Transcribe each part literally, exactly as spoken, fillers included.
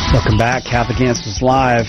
Welcome back, Catholic Answers Live.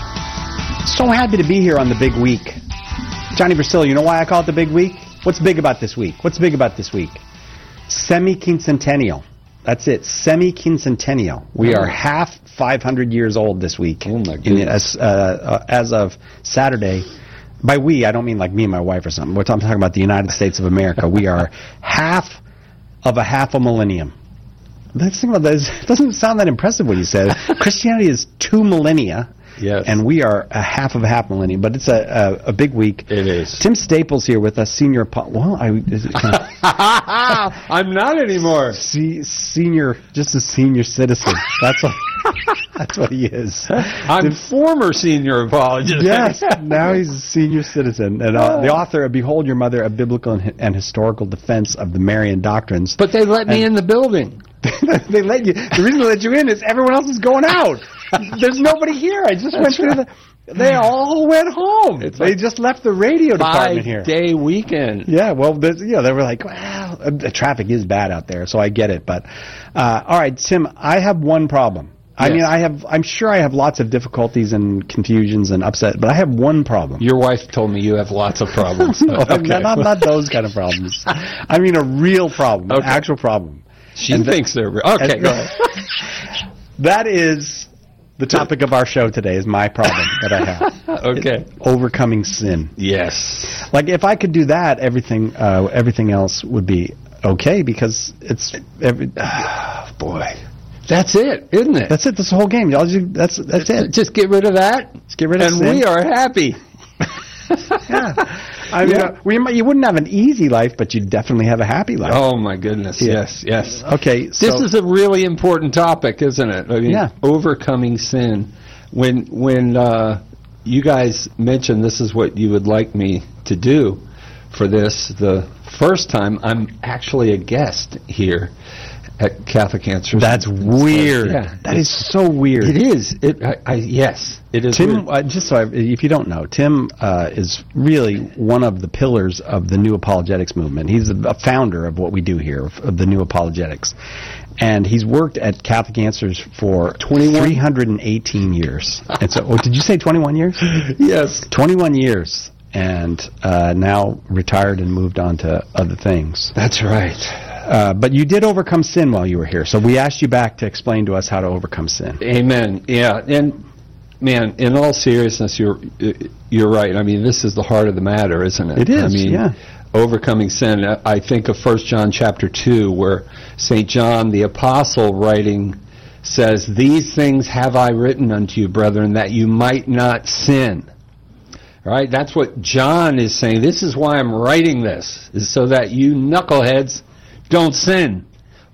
So happy to be here on the big week. Johnny Versillo, you know why I call it the big week? What's big about this week? What's big about this week? Semi-quincentennial. That's it, semi-quincentennial. We oh. are half five hundred years old this week. Oh, my goodness. In, as, uh, uh, as of Saturday. By we, I don't mean like me and my wife or something. We're talking about the United States of America. We are half of a half a millennium. Let's think about this. It doesn't sound that impressive when you say it. Christianity is two millennia, yes, and we are a half of a half millennium. But it's a, a, a big week. It is. Tim Staples here with us, senior. Po- well, I is it kind of I'm not anymore. Se- senior, just a senior citizen. That's what. That's what he is. I'm the former senior apologist. Yes, now he's a senior citizen and uh, the author of "Behold Your Mother: A Biblical and, and Historical Defense of the Marian Doctrines." But they let me in the building. They let you. The reason they let you in is everyone else is going out. There's nobody here. I just went through the. They all went home. It's they like just left the radio department here. Five-day weekend. Yeah, well, yeah, they were like, well, the traffic is bad out there, so I get it. But uh, all right, Tim, I have one problem. I yes. mean, I have. I'm sure I have lots of difficulties and confusions and upset, but I have one problem. Your wife told me you have lots of problems. No, okay. not, not those kind of problems. I mean, a real problem, okay. an actual problem. She and thinks the, they're real. Okay, go ahead. That is the topic of our show today. Is my problem that I have. Okay, it's overcoming sin. Yes. Like if I could do that, everything, uh, everything else would be okay because it's every. Oh, boy. That's it, isn't it? That's it. That's the whole game. Y'all just, that's that's it. Just get rid of that. Just get rid of and sin. we are happy. Yeah. I mean, yeah. we, you wouldn't have an easy life, but you'd definitely have a happy life. Oh, my goodness. Yeah. Yes, yes. Okay. So this is a really important topic, isn't it? I mean, yeah. Overcoming sin. When, when uh, you guys mentioned this is what you would like me to do for this, the first time I'm actually a guest here at Catholic Answers. That's weird. Yeah, that is so weird. It is. It. I, I, yes, it is. Tim, uh, just so I, if you don't know, Tim uh, is really one of the pillars of the New Apologetics movement. He's a, a founder of what we do here, of, of the New Apologetics. And he's worked at Catholic Answers for three hundred eighteen years. And so, oh, did you say twenty-one years? Yes. twenty-one years. And uh, now retired and moved on to other things. That's right. Uh, but you did overcome sin while you were here, so we asked you back to explain to us how to overcome sin. Amen. Yeah, and man, in all seriousness, you're you're right. I mean, this is the heart of the matter, isn't it? It is. I mean, yeah. Overcoming sin. I think of First John chapter two, where Saint John the Apostle, writing, says, "These things have I written unto you, brethren, that you might not sin." Right? That's what John is saying. This is why I'm writing this, is so that you knuckleheads don't sin.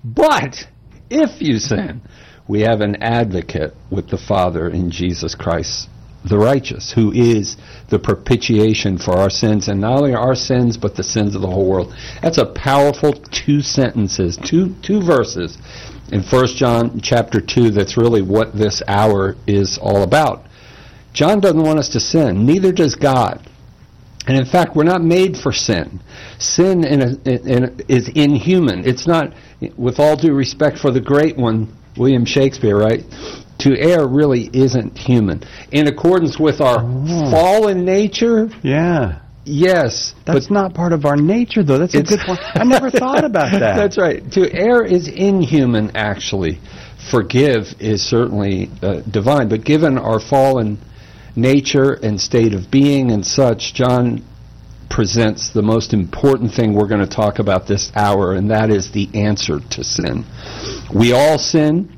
But if you sin, we have an advocate with the Father in Jesus Christ, the righteous, who is the propitiation for our sins, and not only our sins, but the sins of the whole world. That's a powerful two sentences, two two verses in First John chapter two. That's really what this hour is all about. John doesn't want us to sin. Neither does God. And in fact, we're not made for sin. Sin in a, in a, is inhuman. It's not, with all due respect for the great one, William Shakespeare, right? To err really isn't human. In accordance with our oh. fallen nature, yeah, yes. That's but not part of our nature, though. That's a good point. I never thought about that. That's right. To err is inhuman, actually. Forgive is certainly uh, divine. But given our fallen nature and state of being and such, John presents the most important thing we're going to talk about this hour, and that is the answer to sin. We all sin,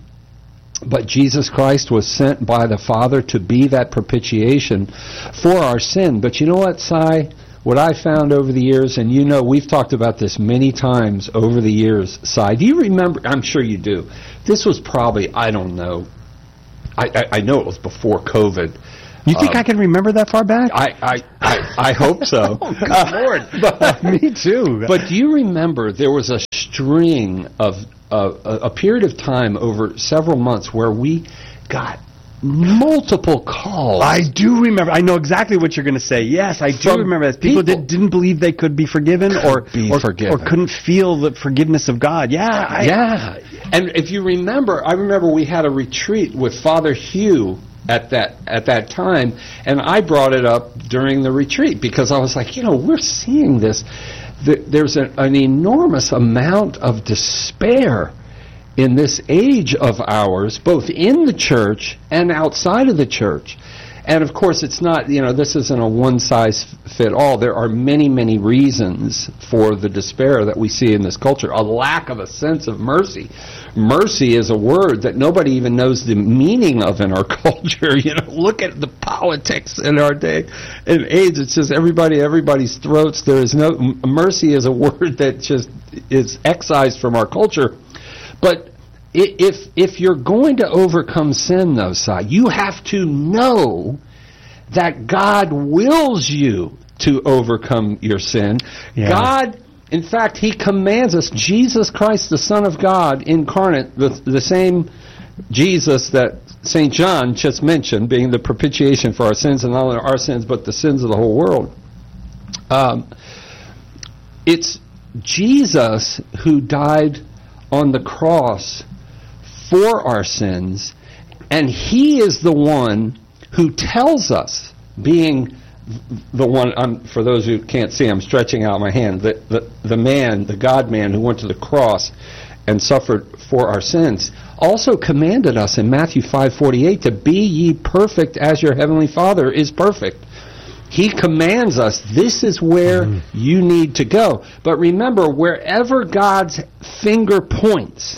but Jesus Christ was sent by the Father to be that propitiation for our sin. But you know what, Si? What I found over the years, and you know we've talked about this many times over the years, Si, do you remember? I'm sure you do. This was probably, I don't know, I, I, I know it was before COVID. You think um, I can remember that far back? I I, I, I hope so. Oh, good Lord. But, me too. But do you remember there was a string of uh, a, a period of time over several months where we got multiple calls. I do remember. I know exactly what you're going to say. Yes, I do From remember that. People, people did, didn't believe they could be forgiven or, be or, forgiven. or couldn't feel the forgiveness of God. Yeah. I, yeah. And if you remember, I remember we had a retreat with Father Hugh at that at that time, and I brought it up during the retreat because I was like, you know, we're seeing this. There's an, an enormous amount of despair in this age of ours, both in the church and outside of the church. And of course, it's not, you know, this isn't a one-size-fit-all. There are many, many reasons for the despair that we see in this culture. A lack of a sense of mercy. Mercy is a word that nobody even knows the meaning of in our culture. You know, look at the politics in our day. In AIDS, it's just everybody, everybody's throats. There is no, mercy is a word that just is excised from our culture. But if if you're going to overcome sin, though, Si, you have to know that God wills you to overcome your sin. Yeah. God, in fact, He commands us, Jesus Christ, the Son of God, incarnate, the, the same Jesus that Saint John just mentioned, being the propitiation for our sins, and not only our sins, but the sins of the whole world. Um, it's Jesus who died on the cross for our sins, and He is the one who tells us, being the one, um, for those who can't see, I'm stretching out my hand, the, the, the man, the God-man who went to the cross and suffered for our sins, also commanded us in Matthew five forty-eight to be ye perfect as your heavenly Father is perfect. He commands us, this is where mm. you need to go. But remember, wherever God's finger points,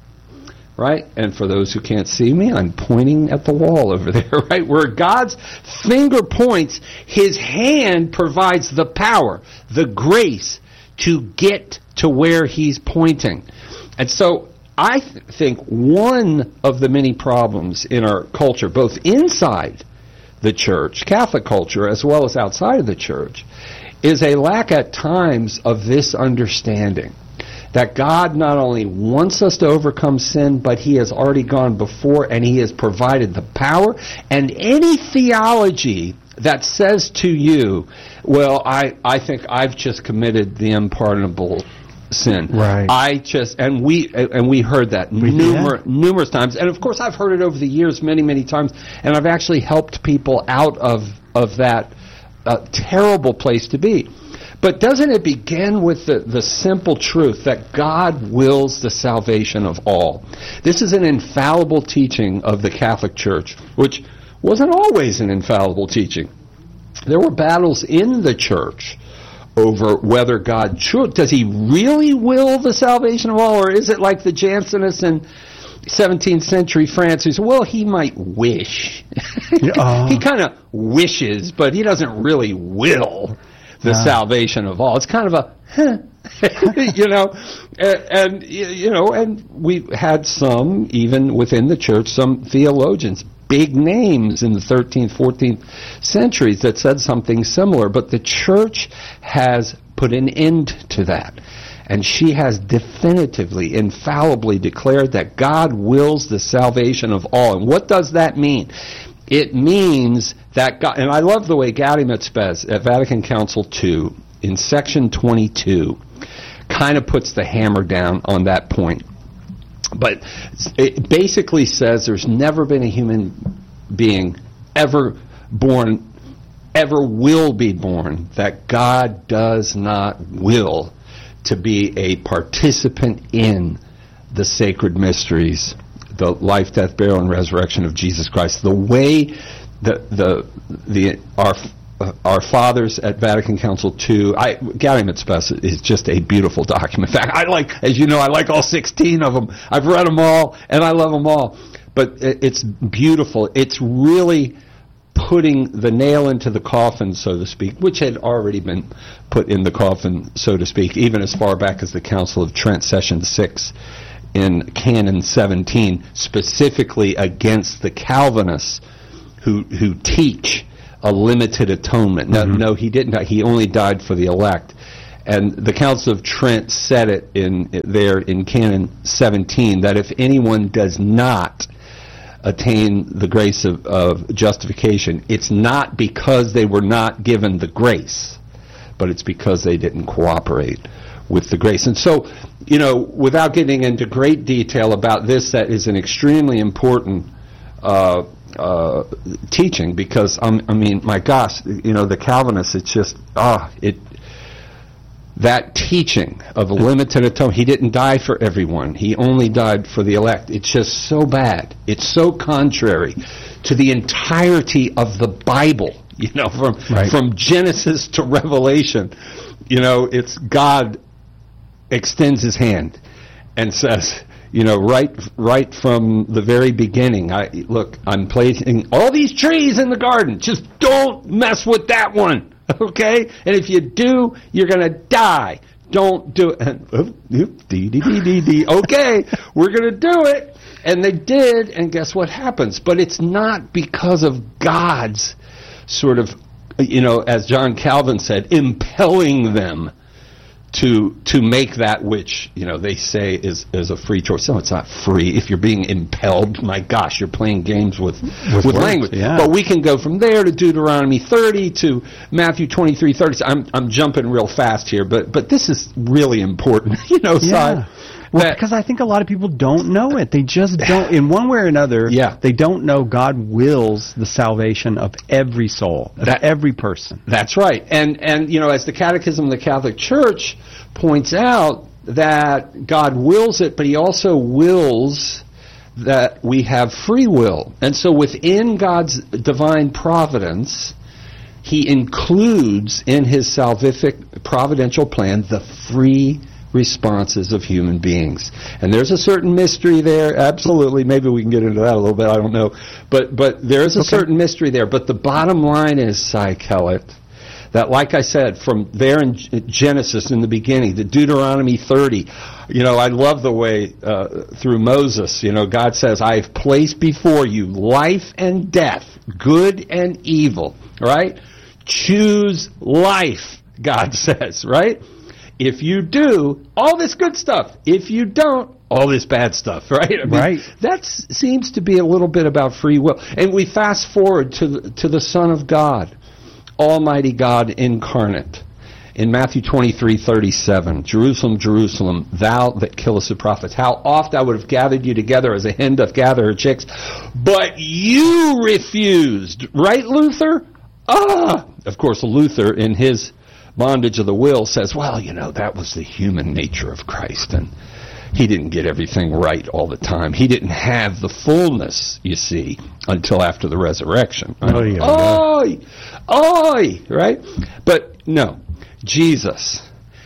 right? And for those who can't see me, I'm pointing at the wall over there, right? Where God's finger points, His hand provides the power, the grace to get to where He's pointing. And so I th- think one of the many problems in our culture, both inside the church, Catholic culture, as well as outside of the church, is a lack at times of this understanding that God not only wants us to overcome sin, but He has already gone before and He has provided the power. And any theology that says to you, well, I, I think I've just committed the unpardonable sin. Right. I just, and we and we heard that numer- numerous times. And of course, I've heard it over the years many, many times. And I've actually helped people out of, of that uh, terrible place to be. But doesn't it begin with the, the simple truth that God wills the salvation of all? This is an infallible teaching of the Catholic Church, which wasn't always an infallible teaching. There were battles in the church over whether God should. Does He really will the salvation of all, or is it like the Jansenists in seventeenth century France who said, well, He might wish. uh, he kind of wishes, but He doesn't really will the uh, salvation of all. It's kind of a, huh, you know, and, and, you know, and we had some, even within the church, some theologians, big names in the thirteenth, fourteenth centuries that said something similar, but the church has put an end to that. And she has definitively, infallibly declared that God wills the salvation of all. And what does that mean? It means that God, and I love the way Gadamer Spes at Vatican Council two, in section twenty-two, kind of puts the hammer down on that point. But it basically says there's never been a human being ever born, ever will be born, that God does not will to be a participant in the sacred mysteries, the life, death, burial, and resurrection of Jesus Christ. The way the the the our uh, our fathers at Vatican Council two, I Gadamer Spes is just a beautiful document. In fact, I like, as you know, I like all sixteen of them. I've read them all, and I love them all. But it, it's beautiful. It's really putting the nail into the coffin, so to speak, which had already been put in the coffin, so to speak, even as far back as the Council of Trent, Session six, in Canon seventeen, specifically against the Calvinists who who teach a limited atonement. No, mm-hmm. no, he didn't. He only died for the elect. And the Council of Trent said it in there in Canon seventeen that if anyone does not attain the grace of, of justification, it's not because they were not given the grace, but it's because they didn't cooperate with the grace. And so, you know, without getting into great detail about this, that is an extremely important uh, uh, teaching, because, um, I mean, my gosh, you know, the Calvinists, it's just, ah, it, that teaching of a limited atonement, he didn't die for everyone, he only died for the elect. It's just so bad. It's so contrary to the entirety of the Bible, you know, from right. from Genesis to Revelation. You know, it's God extends his hand and says, you know, right right from the very beginning, I look, I'm placing all these trees in the garden. Just don't mess with that one. Okay? And if you do, you're going to die. Don't do it. And, oop, oop, dee, dee, dee, dee, dee. Okay, we're going to do it. And they did, and guess what happens? But it's not because of God's sort of, you know, as John Calvin said, impelling them to to make that which, you know, they say is, is a free choice. No, it's not free. If you're being impelled, my gosh, you're playing games with, with, with language. Yeah. But we can go from there to Deuteronomy thirty to Matthew twenty-three thirty. I'm I'm jumping real fast here, but but this is really important, you know, yeah. Si. Well, that, because I think a lot of people don't know it. They just don't, in one way or another, yeah. they don't know God wills the salvation of every soul, of that, every person. That's right. And, and, you know, as the Catechism of the Catholic Church points out, that God wills it, but he also wills that we have free will. And so within God's divine providence, he includes in his salvific providential plan the free responses of human beings. And there's a certain mystery there, absolutely. Maybe we can get into that a little bit, I don't know. But but there is a okay. certain mystery there. But the bottom line is, Cy Kellett, that, like I said, from there in Genesis in the beginning, the Deuteronomy thirty, you know, I love the way uh, through Moses, you know, God says, I have placed before you life and death, good and evil, right? Choose life, God says, right? If you do, all this good stuff. If you don't, all this bad stuff, right? I mean, right. That seems to be a little bit about free will. And we fast forward to the, to the Son of God, Almighty God incarnate. In Matthew twenty-three thirty-seven, Jerusalem, Jerusalem, thou that killest the prophets, how oft I would have gathered you together as a hen doth gather her chicks, but you refused. Right, Luther? Ah! Of course, Luther, in his bondage of the will, says, well, you know, that was the human nature of Christ, and he didn't get everything right all the time. He didn't have the fullness, you see, until after the resurrection. Right? Oh, yeah. Oy! Oy! Right? But no, Jesus,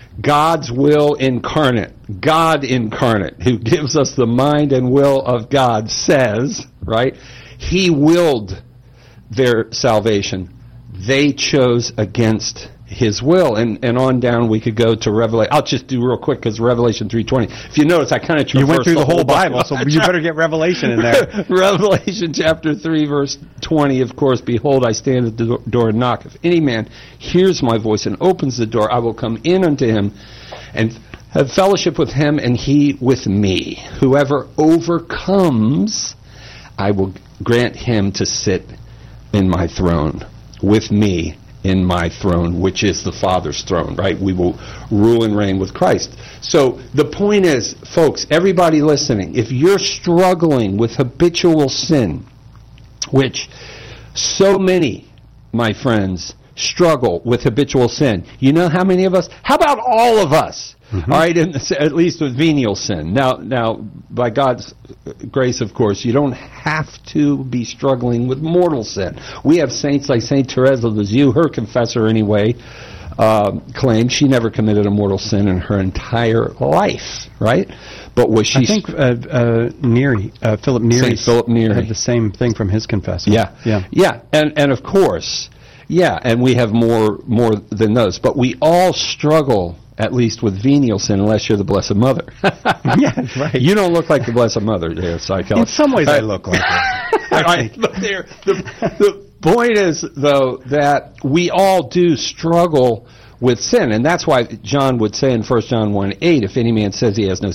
God's will incarnate, God incarnate, who gives us the mind and will of God, says, right, he willed their salvation. They chose against his will, and, and on down we could go to Revelation. I'll just do real quick because Revelation three twenty. If you notice, I kind of traversed You went through the, the whole Bible, Bible. so you better get Revelation in there. Revelation chapter three, verse twenty, of course, behold, I stand at the door and knock. If any man hears my voice and opens the door, I will come in unto him and have fellowship with him, and he with me. Whoever overcomes, I will grant him to sit in my throne with me in my throne, which is the Father's throne, right? We will rule and reign with Christ. So the point is, folks, everybody listening, if you're struggling with habitual sin, which so many, my friends, struggle with habitual sin, you know how many of us? How about all of us? Mm-hmm. All right, in the, at least with venial sin. Now, now, by God's grace, of course, you don't have to be struggling with mortal sin. We have saints like Saint Therese of Lisieux, her confessor anyway, uh, claimed she never committed a mortal sin in her entire life, right? But was she? I think uh, uh, Neri, uh, Philip Neri, Saint Philip Neri had the same thing from his confessor. Yeah, yeah, yeah, and and of course, yeah, and we have more more than those, but we all struggle. At least with venial sin, unless you're the Blessed Mother. Yeah, right. You don't look like the Blessed Mother there, Psycho. In some ways, I, I look like her. Right, but there, the, the point is, though, that we all do struggle with sin, and that's why John would say in First John one eight, if any man says he has no